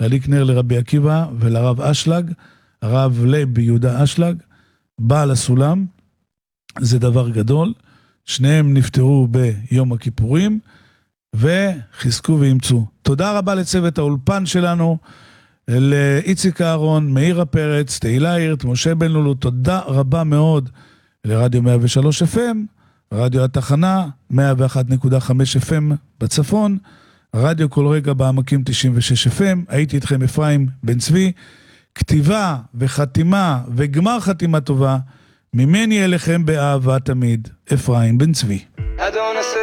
להדליק נר לרבי עקיבא ולרב אשלג, הרב לב יהודה אשלג, בעל הסולם, זה דבר גדול, שניהם נפטרו ביום הכיפורים, וחזקו ואימצו. תודה רבה לצוות האולפן שלנו, לאיציק אהרון, מאיר הפרץ, תהילה הירט, משה בן לולו, תודה רבה מאוד לרדיו 103 FM, רדיו התחנה, 101.5 FM בצפון, רדיו כל רגע בעמקים 96 FM, הייתי איתכם אפרים בן צבי, כתיבה וחתימה וגמר חתימה טובה, ממני אליכם באהבה תמיד, אפרים בן צבי.